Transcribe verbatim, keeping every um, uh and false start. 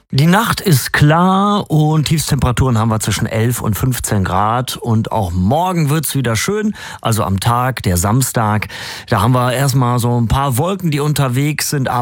Die Nacht ist klar und Tiefstemperaturen haben wir zwischen elf und fünfzehn Grad. Und auch morgen wird's wieder schön, also am Tag, der Samstag. Da haben wir erstmal so ein paar Wolken, die unterwegs sind.